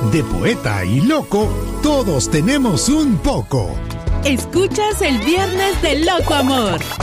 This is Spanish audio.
De poeta y loco, todos tenemos un poco. Escuchas el Viernes de Loco Amor.